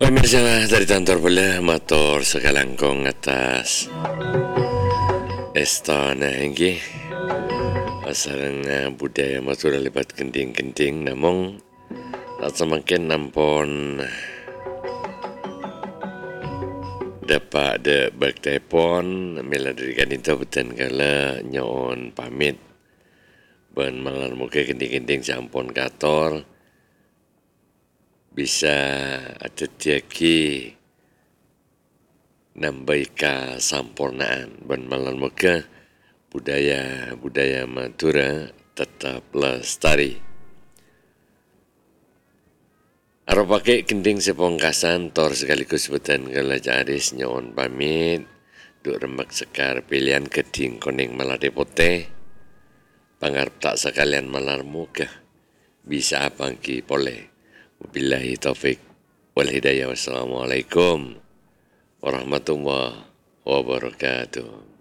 Pemirsa dari kantor bola motor sekalangkong atas Estona inggi sareng budaya motor libat kenting-kenting namung tak semakin nampon dapat de bag telepon mila dari kanita beten kala nyon pamit ban malar muka kenting-kenting sampun kator bisa ada tiaki nambah sampurnaan ban malar muka budaya Madura tetap lestari. Arep pakai kending sepongkasan tor sekaligus beten kala caris nyon pamit duk remek sekar pilihan keding koning malade pote pangarep tak sekalian malar muka bisa pangki pole wabillahi taufik wal hidayah wassalamualaikum warahmatullahi wabarakatuh.